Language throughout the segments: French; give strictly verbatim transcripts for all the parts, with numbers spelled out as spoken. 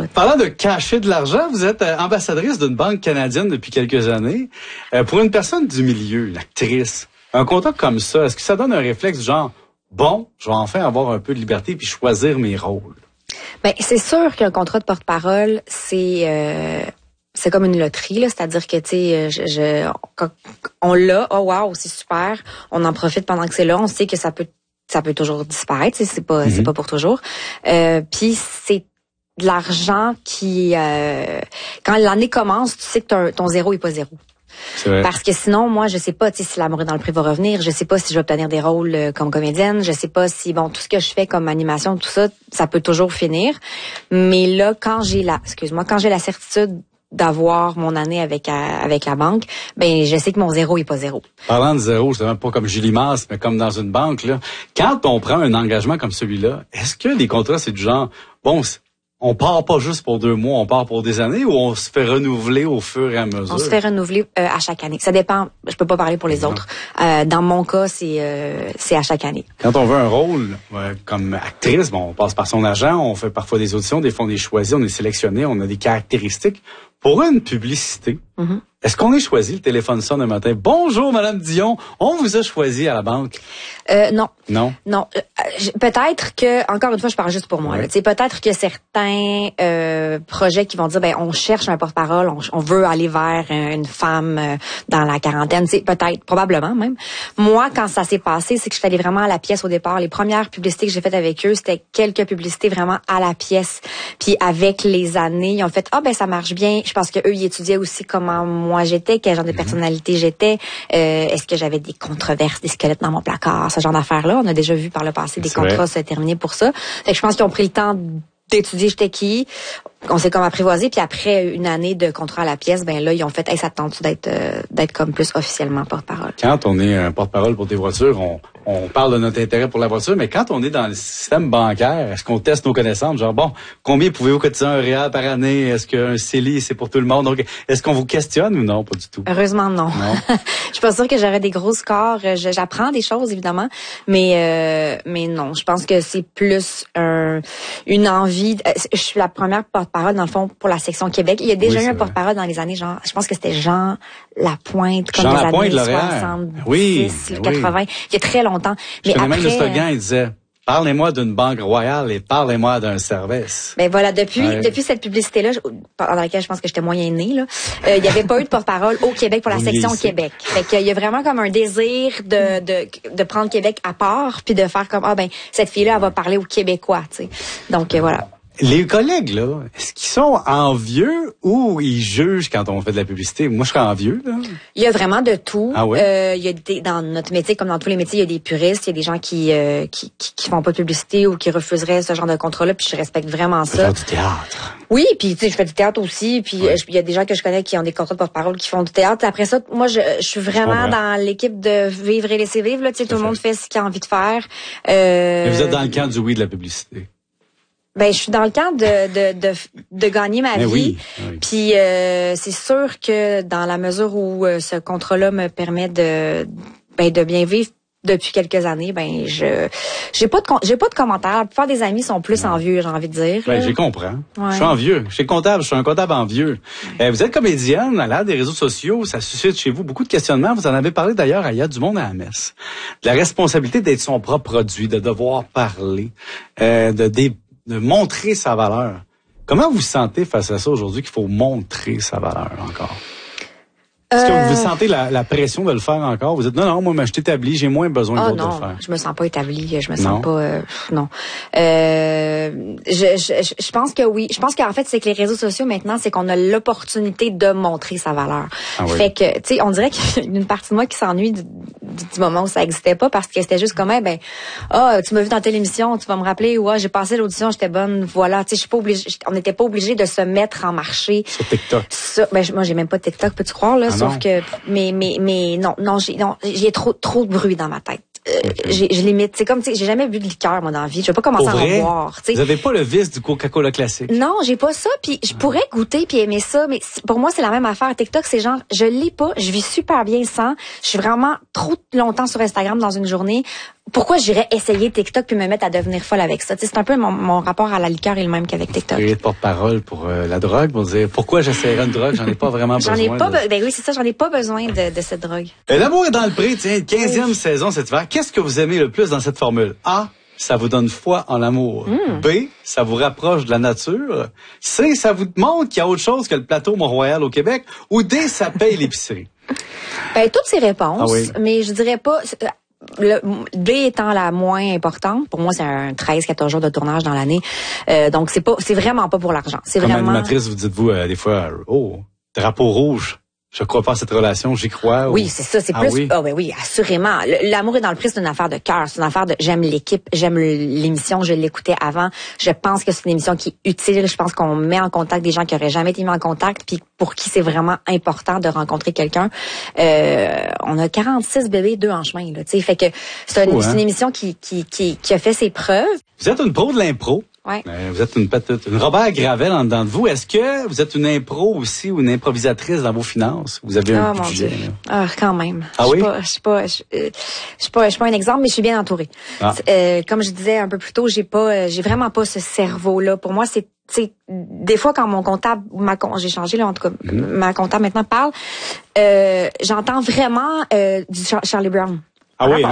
Là. Parlant de cacher de l'argent, vous êtes euh, ambassadrice d'une banque canadienne depuis quelques années. Euh, pour une personne du milieu, une actrice, un contrat comme ça, est-ce que ça donne un réflexe du genre, bon, je vais enfin avoir un peu de liberté puis choisir mes rôles? Ben, c'est sûr qu'un contrat de porte-parole, c'est... Euh... C'est comme une loterie, là, c'est-à-dire que, tu sais, je, je, quand on l'a, oh wow, c'est super, on en profite pendant que c'est là, on sait que ça peut, ça peut toujours disparaître, c'est pas, mm-hmm. c'est pas pour toujours. Euh, puis c'est de l'argent qui, euh, quand l'année commence, tu sais que ton, ton zéro est pas zéro. Parce que sinon, moi, je sais pas, tu sais, si l'amour est dans le prix va revenir, je sais pas si je vais obtenir des rôles euh, comme comédienne, je sais pas si, bon, tout ce que je fais comme animation, tout ça, ça peut toujours finir. Mais là, quand j'ai la, excuse-moi, quand j'ai la certitude d'avoir mon année avec avec la banque, ben je sais que mon zéro est pas zéro. Parlant de zéro, justement, pas comme Julie Masse, mais comme dans une banque, là, quand on prend un engagement comme celui-là, est-ce que les contrats, c'est du genre, bon, on part pas juste pour deux mois, on part pour des années, ou on se fait renouveler au fur et à mesure? On se fait renouveler euh, à chaque année. Ça dépend, je peux pas parler pour les non. autres. Euh, dans mon cas, c'est euh, c'est à chaque année. Quand on veut un rôle euh, comme actrice, bon, on passe par son agent, on fait parfois des auditions, des fois on est choisi, on est sélectionné, on a des caractéristiques. Pour une publicité, mm-hmm. est-ce qu'on est choisi, le téléphone sonne un matin, bonjour Madame Dion, on vous a choisi à la banque? Euh, non. Non? Non. Euh, peut-être que, encore une fois, je parle juste pour moi. Ouais. Peut-être que certains euh, projets qui vont dire, ben on cherche un porte-parole, on, on veut aller vers une femme euh, dans la quarantaine. C'est peut-être, probablement même. Moi, quand ça s'est passé, c'est que je suis allée vraiment à la pièce au départ. Les premières publicités que j'ai faites avec eux, c'était quelques publicités vraiment à la pièce. Puis avec les années, ils ont fait, ah ben ça marche bien. Je pense que eux, ils étudiaient aussi comment moi j'étais, quel genre de personnalité j'étais. Euh, est-ce que j'avais des controverses, des squelettes dans mon placard, ce genre d'affaires-là. On a déjà vu par le passé des contrats se terminer pour ça. Fait que je pense qu'ils ont pris le temps d'étudier j'étais qui. On s'est comme apprivoisé, puis après une année de contrat à la pièce, ben là, ils ont fait, hey, ça te tente d'être, euh, d'être comme plus officiellement porte-parole. Quand on est un porte-parole pour des voitures, on, on parle de notre intérêt pour la voiture, mais quand on est dans le système bancaire, est-ce qu'on teste nos connaissances? Genre, bon, combien pouvez-vous cotiser un réal par année? Est-ce qu'un C E L I, c'est pour tout le monde? Donc, est-ce qu'on vous questionne ou non? Pas du tout. Heureusement, non. non. Je suis pas sûre que j'aurais des gros scores. J'apprends des choses, évidemment, mais, euh, mais non. Je pense que c'est plus un, une envie. Je suis la première porte-parole, dans le fond, pour la section Québec. Il y a déjà oui, eu un porte-parole dans les années, genre, je pense que c'était Jean Lapointe, comme Jean les Lapointe, années soixante-dix, oui, quatre-vingts. Oui. Il y a très longtemps. Je mais après, même le slogan, il disait, parlez-moi d'une banque royale et parlez-moi d'un service. Ben voilà, depuis ouais. depuis cette publicité-là, dans laquelle je pense que j'étais moyen née, là, euh, il n'y avait pas eu de porte-parole au Québec pour la section Québec. Fait qu'il y a vraiment comme un désir de de de prendre Québec à part, puis de faire comme ah ben cette fille-là, elle va parler aux Québécois, tu sais. Donc euh, voilà. Les collègues, là, est-ce qu'ils sont envieux ou ils jugent quand on fait de la publicité? Moi, je serais envieux, là. Il y a vraiment de tout. Ah ouais? Euh, il y a des, dans notre métier, comme dans tous les métiers, il y a des puristes, il y a des gens qui, euh, qui, qui, qui font pas de publicité ou qui refuseraient ce genre de contrat-là, puis je respecte vraiment ça. Faire du théâtre. Oui, puis tu sais, je fais du théâtre aussi, puis ouais. il y a des gens que je connais qui ont des contrats de porte-parole qui font du théâtre. Après ça, moi, je, je suis vraiment je dans l'équipe de vivre et laisser vivre, là. Tu sais, tout le monde fait ce qu'il a envie de faire. Euh, Mais vous êtes dans le camp du oui de la publicité. Ben je suis dans le camp de de de, de gagner ma Mais vie. Oui, oui. Puis euh, c'est sûr que dans la mesure où euh, ce contrat-là me permet de ben de bien vivre depuis quelques années, ben je j'ai pas de j'ai pas de commentaires. La plupart des amis sont plus envieux, j'ai envie de dire. Ben j'ai compris. Ouais. Je suis envieux. Je suis comptable, je suis un comptable envieux. Ouais. Euh, vous êtes comédienne à l'ère des réseaux sociaux, ça suscite chez vous beaucoup de questionnements. Vous en avez parlé d'ailleurs à Il y a du monde à la messe. De la responsabilité d'être son propre produit, de devoir parler, euh, de des de montrer sa valeur. Comment vous vous sentez face à ça aujourd'hui qu'il faut montrer sa valeur encore? Est-ce que vous sentez la, la pression de le faire encore? Vous dites, non, non, moi, je suis établi, j'ai moins besoin oh, de non, le faire. Je me sens pas établie, je me sens non. pas, euh, non. Euh, je, je, je pense que oui. Je pense qu'en fait, c'est que les réseaux sociaux, maintenant, c'est qu'on a l'opportunité de montrer sa valeur. Ah oui. Fait que, tu sais, on dirait qu'il y a une partie de moi qui s'ennuie du, du, du moment où ça existait pas parce que c'était juste comme, ben, ah, oh, tu m'as vu dans telle émission, tu vas me rappeler, ou ah, j'ai passé l'audition, j'étais bonne, voilà. Tu sais, je suis pas obligée, on n'était pas obligé de se mettre en marché. Sur TikTok. Ça, ben, moi, j'ai même pas de TikTok, peux-tu croire, là, ah sauf non. que, mais, mais, mais, non, non, j'ai, non, j'ai trop, trop de bruit dans ma tête. Euh, okay. j'ai, je limite. C'est comme, tu sais, j'ai jamais bu de liqueur, moi, dans la vie. Je vais pas commencer à en boire, tu sais. Vous avez pas le vice du Coca-Cola classique? Non, j'ai pas ça, puis je pourrais goûter puis aimer ça, mais pour moi, c'est la même affaire. TikTok, c'est genre, je lis pas, je vis super bien sans. Je suis vraiment trop longtemps sur Instagram dans une journée. pourquoi j'irais essayer TikTok puis me mettre à devenir folle avec ça? T'sais, c'est un peu mon, mon rapport à la liqueur est le même qu'avec TikTok. Vous de porte-parole pour euh, la drogue, pour dire pourquoi j'essaierais une drogue, j'en ai pas vraiment j'en besoin. Ai pas de... be- ben oui, c'est ça, j'en ai pas besoin de, de cette drogue. Et l'amour est dans le pré, tiens, quinzième oui. saison cet hiver. Qu'est-ce que vous aimez le plus dans cette formule? A, ça vous donne foi en l'amour. Mm. B, ça vous rapproche de la nature. C, ça vous montre qu'il y a autre chose que le plateau Mont-Royal au Québec. Ou D, ça paye l'épicerie. Ben, toutes ces réponses, ah oui. mais je dirais pas... Le D étant la moins importante, pour moi c'est un treize quatorze jours de tournage dans l'année. Euh, donc c'est pas c'est vraiment pas pour l'argent. C'est Comme vraiment animatrice, vous dites-vous euh, des fois oh, drapeau rouge. Je crois pas à cette relation, j'y crois. Oui, ou... c'est ça, c'est ah, plus oui. Ah ben oui, assurément. L'amour est dans le prix, c'est une affaire de cœur, c'est une affaire de j'aime l'équipe, j'aime l'émission, je l'écoutais avant. Je pense que c'est une émission qui est utile, je pense qu'on met en contact des gens qui auraient jamais été mis en contact puis pour qui c'est vraiment important de rencontrer quelqu'un. Euh, on a quarante-six bébés, deux en chemin là, tu sais, fait que c'est une, oh, hein? une émission qui, qui qui qui a fait ses preuves. Vous êtes une pro de l'impro. Ouais. Euh, vous êtes une petite, une Robert Gravel en dedans de vous. Est-ce que vous êtes une impro aussi ou une improvisatrice dans vos finances? Vous avez un oh, budget. Mon Dieu. Ah, quand même. Ah oui? Je suis pas, je suis pas, je suis pas, je suis pas un exemple, mais je suis bien entourée. Ah. Euh, comme je disais un peu plus tôt, j'ai pas, j'ai vraiment pas ce cerveau-là. Pour moi, c'est, c'est des fois quand mon comptable, ma, j'ai changé là en tout cas, mm-hmm. ma comptable maintenant parle, euh, j'entends vraiment euh, du Char- Charlie Brown. Ah oui, hein?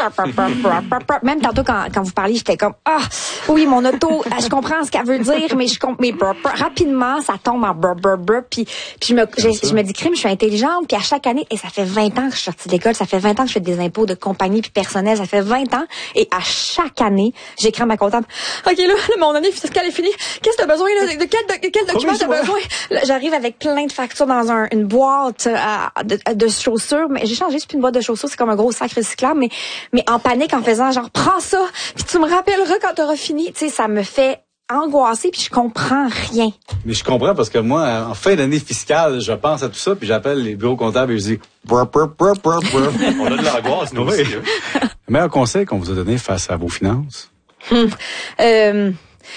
Même tantôt quand, quand vous parliez, j'étais comme ah oui mon auto, je comprends ce qu'elle veut dire, mais je comprends, mais rapidement ça tombe en brr brr brr, puis puis je me je, je me dis crime, je suis intelligente, puis à chaque année et ça fait vingt ans que je suis sortie de l'école, ça fait vingt ans que je fais des impôts de compagnie puis personnel, ça fait vingt ans et à chaque année j'écris à ma comptable ok là, là mon année fiscale est finie, qu'est-ce que t'as besoin là, de quel de, quel document t'as besoin là, j'arrive avec plein de factures dans un, une boîte euh, de, de chaussures, mais j'ai changé, c'est plus une boîte de chaussures, c'est comme un gros sac recyclable, mais mais en panique en faisant genre prends ça puis tu me rappelleras quand t'auras fini, tu sais, ça me fait angoisser puis je comprends rien. Mais je comprends parce que moi en fin d'année fiscale, je pense à tout ça puis j'appelle les bureaux comptables et je dis brr, brr, brr, brr, brr. On a de l'angoisse nous aussi. Hein? Le meilleur conseil qu'on vous a donné face à vos finances? Hum, euh,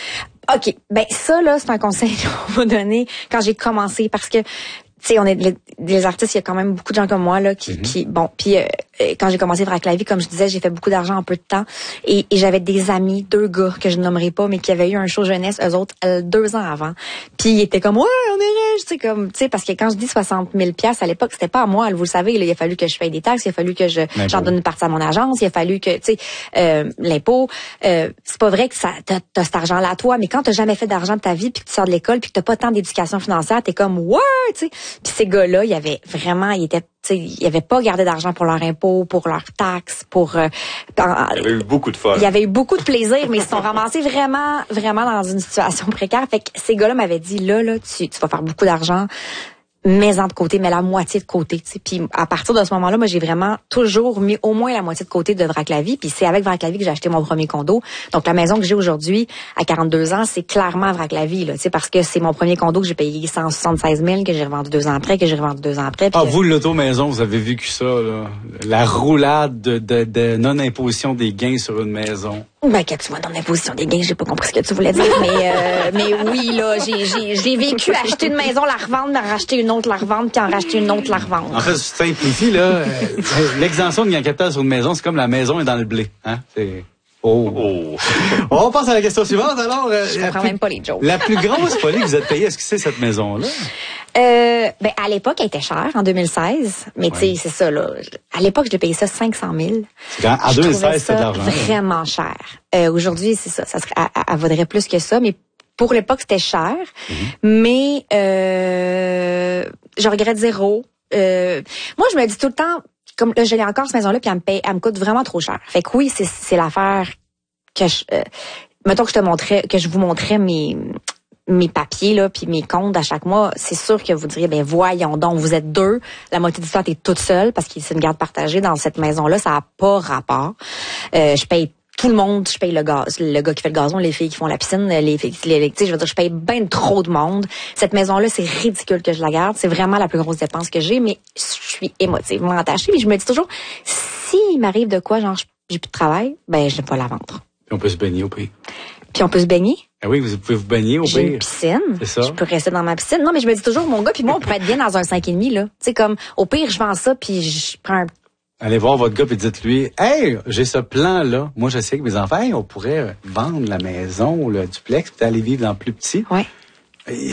OK, ben ça là, c'est un conseil qu'on m'a donné quand j'ai commencé parce que tu sais, on est les, les artistes, il y a quand même beaucoup de gens comme moi là qui, mm-hmm. qui bon, puis euh, quand j'ai commencé Vrac la vie, comme je disais, j'ai fait beaucoup d'argent en peu de temps et, et j'avais des amis, deux gars que je nommerai pas, mais qui avaient eu un show jeunesse eux autres euh, deux ans avant. Puis ils étaient comme ouais, on est riches, tu sais comme, tu sais parce que quand je dis soixante mille piastres à l'époque, c'était pas à moi, vous le savez, là, il a fallu que je paye des taxes, il a fallu que je l'impôt. J'en donne une partie à mon agence, il a fallu que tu sais euh, l'impôt, euh, c'est pas vrai que ça t'as, t'as cet argent là à toi, mais quand t'as jamais fait d'argent de ta vie puis que tu sors de l'école puis que t'as pas tant d'éducation financière, t'es comme ouais, tu sais. Puis ces gars-là, il y avait vraiment, ils étaient, tu sais, ils avaient pas gardé d'argent pour leur impôt, pour leurs taxes, pour. Euh, en, il y avait eu beaucoup de fun. Il y avait eu beaucoup de plaisir, mais ils se sont ramassés vraiment, vraiment dans une situation précaire. Fait que ces gars-là m'avaient dit là, là, tu, tu vas faire beaucoup d'argent. Mets-en de côté, mets la moitié de côté, tu sais. Puis à partir de ce moment-là, moi j'ai vraiment toujours mis au moins la moitié de côté de Vrac la vie. Puis c'est avec Vrac la vie que j'ai acheté mon premier condo. Donc la maison que j'ai aujourd'hui à quarante-deux ans, c'est clairement Vrac la vie, là, tu sais, parce que c'est mon premier condo que j'ai payé cent soixante-seize mille, que j'ai revendu deux ans après, que j'ai revendu deux ans après. Ah, vous l'auto-maison, vous avez vécu ça, là, la roulade de, de, de non-imposition des gains sur une maison. Ben, que tu vois dans l'imposition des gains, j'ai pas compris ce que tu voulais dire, mais euh, mais oui, là, j'ai j'ai j'ai vécu acheter une maison, la revendre, en racheter une autre, la revendre, puis en racheter une autre, la revendre. En fait, je simplifie, là, l'exemption de gain capital sur une maison, c'est comme la maison est dans le blé, hein, c'est... Oh. oh. On passe à la question suivante, alors. Je comprends plus, même pas les jokes. La plus grosse folie que vous êtes payée, est-ce que c'est cette maison-là? Euh, ben, à l'époque, elle était chère, en deux mille seize. Mais, ouais. tu sais, c'est ça, là. À l'époque, je l'ai payé ça cinq cent mille. Quand, en deux mille seize, c'était de l'argent. Vraiment cher. Euh, aujourd'hui, c'est ça. Ça serait, elle, elle vaudrait plus que ça, mais pour l'époque, c'était cher. Mm-hmm. Mais, euh, je regrette zéro. Euh, moi, je me dis tout le temps, comme là, je l'ai encore cette maison-là, puis elle me paye, elle me coûte vraiment trop cher. Fait que oui, c'est, c'est l'affaire que je, euh, mettons que je te montrais, que je vous montrais mes, mes papiers, là, puis mes comptes à chaque mois. C'est sûr que vous diriez, ben, voyons donc, vous êtes deux. La moitié du temps, t'es toute seule parce que c'est une garde partagée dans cette maison-là. Ça a pas rapport. Euh, je paye tout le monde, je paye le gaz, le gars qui fait le gazon, les filles qui font la piscine, les filles, les, tu sais, je veux dire, je paye bien trop de monde. Cette maison-là, c'est ridicule que je la garde. C'est vraiment la plus grosse dépense que j'ai, mais je suis émotivement attachée. Mais je me dis toujours, s'il m'arrive de quoi, genre, j'ai plus de travail, ben, je vais pas la vendre. Puis on peut se baigner au pire. Puis on peut se baigner. Ah oui, vous pouvez vous baigner au pire. J'ai une piscine. C'est ça. Je peux rester dans ma piscine. Non, mais je me dis toujours, mon gars puis moi, on pourrait être bien dans un cinq et demi, là. Tu sais, comme, au pire, je vends ça puis je prends un Allez voir votre gars et dites-lui, hey, j'ai ce plan-là. Moi, je sais que mes enfants, hey, on pourrait vendre la maison ou le duplex puis aller vivre dans plus petit. Ouais.